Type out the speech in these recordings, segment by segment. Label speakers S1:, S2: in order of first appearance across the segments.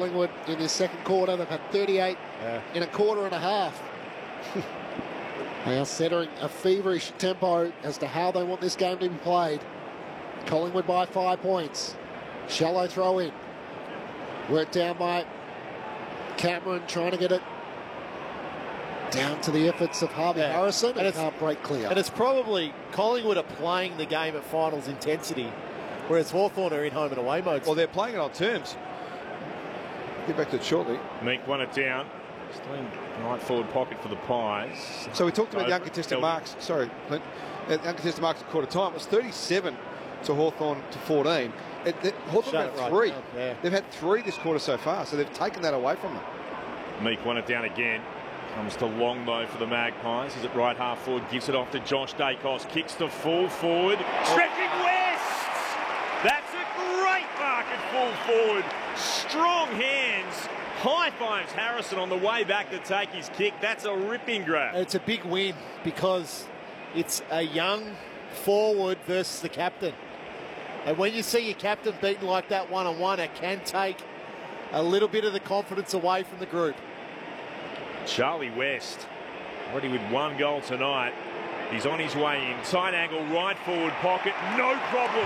S1: Collingwood in this second quarter. They've had 38 in a quarter and a half. They are setting a feverish tempo as to how they want this game to be played. Collingwood by 5 points. Shallow throw in. Worked down by Cameron, trying to get it down to the efforts of Harvey Harrison, and can't break clear.
S2: And it's probably Collingwood are playing the game at finals intensity, whereas Hawthorn are in home and away mode.
S3: Well, they're playing it on terms. Get back to it shortly.
S4: Meek won it down. Still in right forward pocket for the Pies.
S3: So we talked about the uncontested marks. Sorry, Clint. The uncontested marks at quarter time. It was 37 to Hawthorn to 14. Hawthorn had 3. They've had 3 this quarter so far, so they've taken that away from them.
S4: Meek won it down again. Comes to Longbow for the Magpies. He's at right half forward. Gives it off to Josh Dacos. Kicks to full forward. Stretching West! That's a great mark at full forward. Strong hands. High fives Harrison on the way back to take his kick. That's a ripping grab.
S2: And it's a big win because it's a young forward versus the captain. And when you see your captain beaten like that one-on-one, it can take a little bit of the confidence away from the group.
S4: Charlie West, already with 1 goal tonight. He's on his way in. Tight angle, right forward pocket, no problem.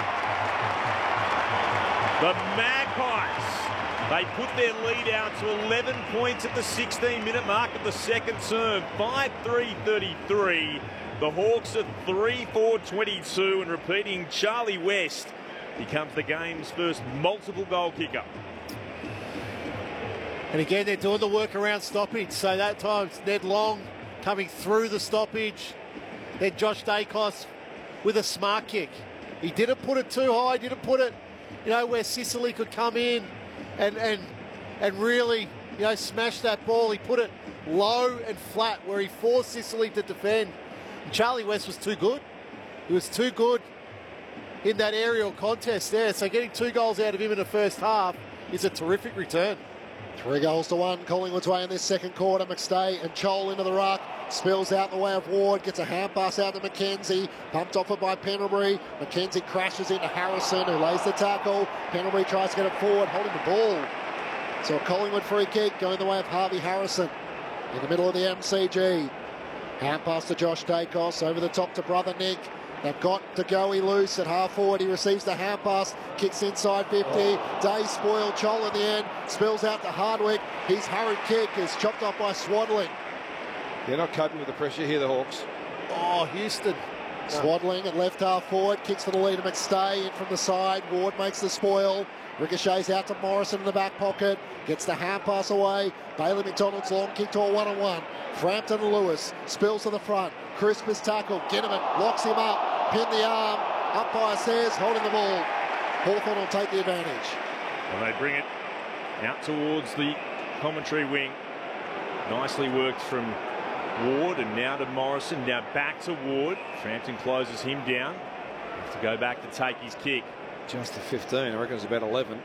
S4: The Magpies, they put their lead out to 11 points at the 16-minute mark of the second term. 5-3-33. The Hawks are 3-4-22, and repeating, Charlie West becomes the game's first multiple goal kicker.
S2: And again, they're doing the work around stoppage. So that time, Ned Long coming through the stoppage. Then Josh Dacos with a smart kick. He didn't put it too high, didn't put it, where Sicily could come in and really, smash that ball. He put it low and flat where he forced Sicily to defend. And Charlie West was too good. He was too good in that aerial contest there. So getting 2 goals out of him in the first half is a terrific return.
S1: 3-1, Collingwood's way in this second quarter. McStay and Chol into the ruck. Spills out in the way of Ward. Gets a hand pass out to McKenzie. Pumped off it by Pendlebury. McKenzie crashes into Harrison, who lays the tackle. Pendlebury tries to get it forward, holding the ball. So a Collingwood free kick going the way of Harvey Harrison in the middle of the MCG. Hand pass to Josh Dacos. Over the top to brother Nick. They've got DeGoey loose at half forward. He receives the hand pass, kicks inside 50. Day spoiled. Chol in the end, spills out to Hardwick. His hurried kick is chopped off by Swadling.
S3: They're not coping with the pressure here, the Hawks.
S2: Oh, Houston.
S1: Swadling at left half forward, kicks for the lead to McStay in from the side. Ward makes the spoil. Ricochets out to Morrison in the back pocket. Gets the hand pass away. Bailey McDonald's long kick to a 1-on-1. Frampton and Lewis spills to the front. Crisp is tackled. Ginnivan locks him up. Pin the arm. Umpire says holding the ball. Hawthorn will take the advantage.
S4: Well, they bring it out towards the commentary wing. Nicely worked from Ward, and now to Morrison. Now back to Ward. Frampton closes him down. Have to go back to take his kick.
S3: Just to 15. I reckon it's about 11.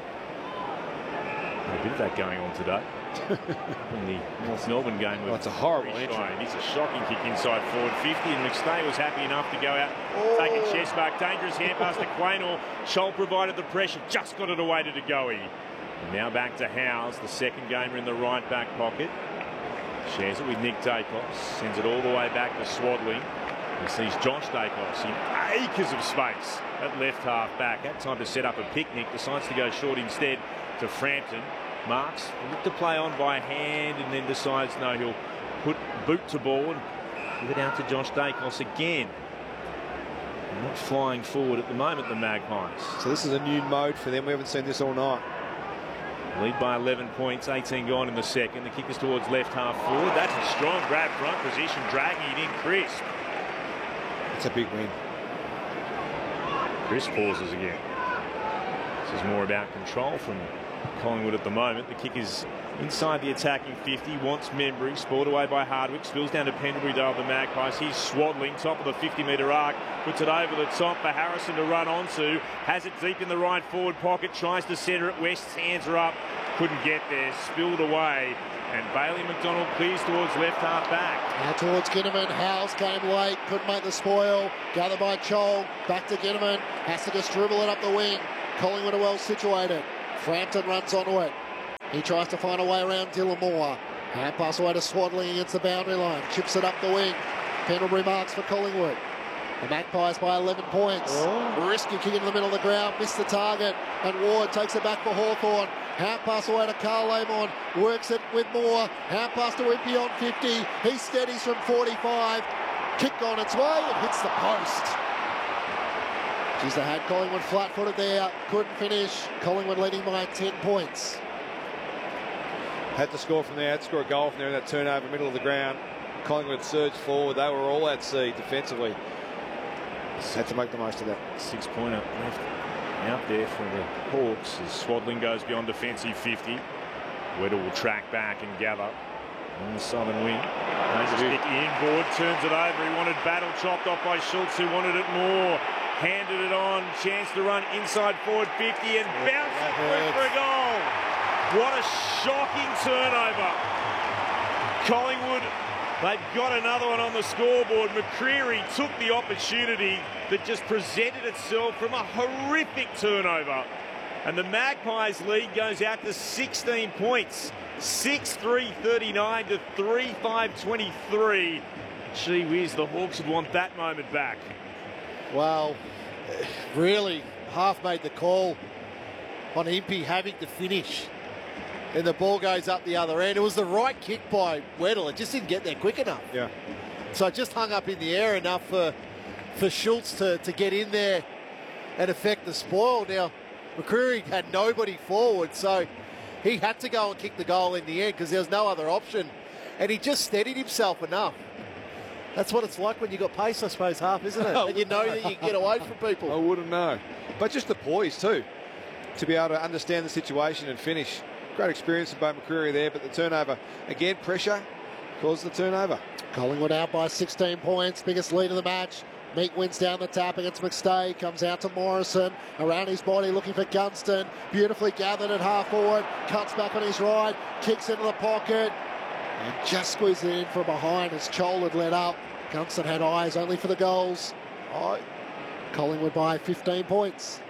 S4: A bit of that going on today. In the North Melbourne game.
S3: Well, it's a horrible entry.
S4: It's a shocking kick inside forward 50, and McStay was happy enough to go out, take a chest mark. Dangerous hand pass to Quaynor. Scholl provided the pressure, just got it away to DeGoey. And now back to Howes, the second gamer in the right back pocket. Shares it with Nick Dacos, sends it all the way back to Swadling. He sees Josh Dacos in acres of space at left half back. Had time to set up a picnic, decides to go short instead to Frampton. Marks, looked to play on by hand, and then decides no, he'll put boot to ball and give it out to Josh Dacos again. They're not flying forward at the moment, the Magpies.
S3: So this is a new mode for them. We haven't seen this all night.
S4: Lead by 11 points, 18 gone in the second. The kick is towards left half forward. That's a strong grab front position, dragging it in crisp.
S3: It's a big win.
S4: Chris pauses again. This is more about control from Collingwood at the moment. The kick is inside the attacking 50, wants Membry, spoiled away by Hardwick, spills down to Pendlebury of the Magpies. He's Swadling, top of the 50-metre arc, puts it over the top for Harrison to run onto, has it deep in the right forward pocket, tries to centre it. West's hands are up, couldn't get there, spilled away, and Bailey McDonald clears towards left half back.
S1: Now towards Ginnivan. Howes came late, couldn't make the spoil. Gathered by Chol, back to Ginnivan, has to just dribble it up the wing. Collingwood are well situated. Frampton runs onto it. He tries to find a way around Dylan Moore. Hand pass away to Swaddling against the boundary line. Chips it up the wing. Pendlebury marks for Collingwood. The Magpies by 11 points. Risky kick into the middle of the ground. Missed the target. And Ward takes it back for Hawthorn. Hand pass away to Carl Lamont. Works it with Moore. Hand pass to Impey on 50. He steadies from 45. Kick on its way and hits the post. Geez, they had Collingwood flat-footed there. Couldn't finish. Collingwood leading by 10 points.
S3: Had to score from there. Had to score a goal from there in that turnover, middle of the ground. Collingwood surged forward. They were all at sea defensively. Had to make the most of that.
S4: 6-pointer left out there for the Hawks as Swaddling goes beyond defensive 50. Weddle will track back and gather on the southern wing. Kick inboard, turns it over. He wanted Battle chopped off by Schultz, who wanted it more. Handed it on, chance to run inside forward 50 and bounce it through for a goal. What a shocking turnover. Collingwood, they've got another one on the scoreboard. McCreery took the opportunity that just presented itself from a horrific turnover. And the Magpies lead goes out to 16 points. 6-3-39 to 3-5-23. Gee whiz, the Hawks would want that moment back.
S2: Well, really half made the call on Impey having to finish. And the ball goes up the other end. It was the right kick by Weddle. It just didn't get there quick enough.
S3: Yeah.
S2: So it just hung up in the air enough for Schultz to get in there and affect the spoil. Now, McCreery had nobody forward, so he had to go and kick the goal in the end because there was no other option. And he just steadied himself enough. That's what it's like when you got pace, I suppose, Half, isn't it? And you know that you can get away from people.
S3: I wouldn't know. But just the poise, too, to be able to understand the situation and finish. Great experience of Bo McCreery there, but the turnover, again, pressure caused the turnover.
S1: Collingwood out by 16 points, biggest lead of the match. Meek wins down the tap against McStay, comes out to Morrison, around his body looking for Gunston, beautifully gathered at half forward, cuts back on his right, kicks into the pocket, and just squeezed it in from behind as Chol had let up. Gunston had eyes only for the goals. Collingwood by 15 points.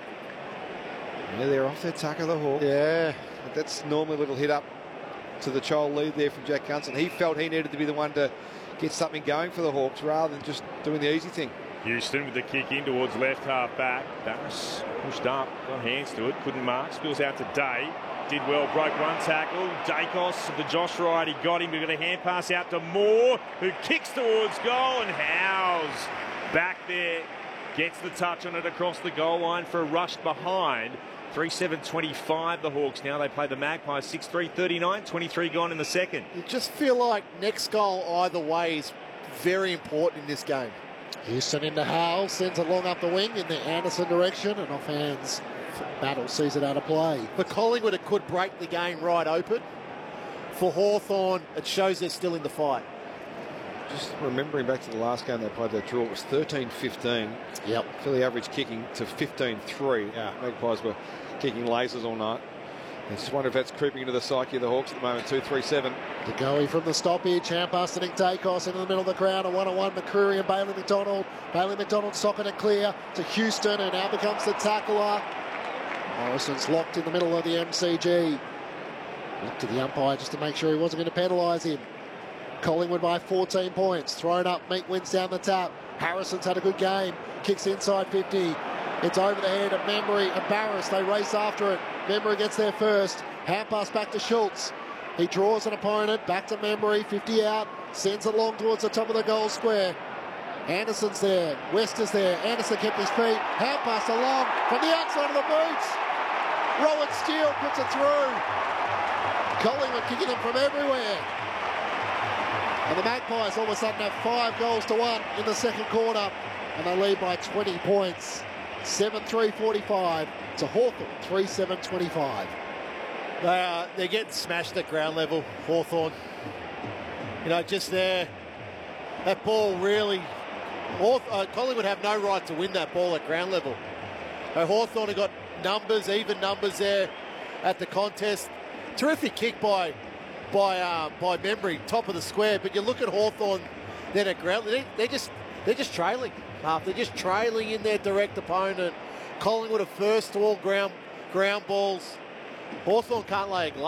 S3: Yeah, they're off their tucker, the Hawks.
S2: Yeah.
S3: That's normally a little hit up to the Chol lead there from Jack Gunston. He felt he needed to be the one to get something going for the Hawks rather than just doing the easy thing.
S4: Houston with the kick in towards left half back. Barras pushed up, got hands to it, couldn't mark, spills out to Day. Did well, broke one tackle. Dacos, the Josh Wright, he got him. We've got a hand pass out to Moore, who kicks towards goal, and Howes back there gets the touch on it across the goal line for a rush behind. 3-7-25 the Hawks now. They play the Magpies 6-3-39, 23 gone in the second.
S2: You just feel like next goal either way is very important in this game.
S1: Houston into Howell, sends it long up the wing in the Anderson direction, and off hands. Battle sees it out of play.
S2: For Collingwood, it could break the game right open. For Hawthorn, it shows they're still in the fight.
S3: Just remembering back to the last game they played, that draw, it was 13-15.
S1: Yep.
S3: Fairly average kicking to 15-3.
S1: Yeah.
S3: Magpies were kicking lasers all night. I just wonder if that's creeping into the psyche of the Hawks at the moment. 2-3-7.
S1: DeGoey from the stoppage. Hand pass to Nick Dacos into the middle of the crowd. A one-on-one McCreery and Bailey McDonald. Bailey McDonald socking it clear to Houston, and now becomes the tackler. Morrison's locked in the middle of the MCG. Looked to the umpire just to make sure he wasn't going to penalise him. Collingwood by 14 points. Thrown up. Meek wins down the tap. Harrison's had a good game. Kicks inside 50. It's over the head of Membry and Barras. They race after it. Membry gets there first. Hand pass back to Schultz. He draws an opponent. Back to Membry. 50 out. Sends it long towards the top of the goal square. Anderson's there. West is there. Anderson kept his feet. Hand pass along from the outside of the boots. Rowan Steele puts it through. Collingwood kicking them from everywhere. And the Magpies all of a sudden have 5-1 in the second quarter, and they lead by 20 points. 7-3-45 to Hawthorn, 3-7-25.
S2: They're getting smashed at ground level, Hawthorn. You know, just there, that ball really... Collingwood have no right to win that ball at ground level. Hawthorn have got numbers, even numbers there at the contest. Terrific kick by Membry, top of the square. But you look at Hawthorn then at ground, they're just trailing. They're just trailing in their direct opponent. Collingwood are first to all ground balls. Hawthorn can't lay a glove.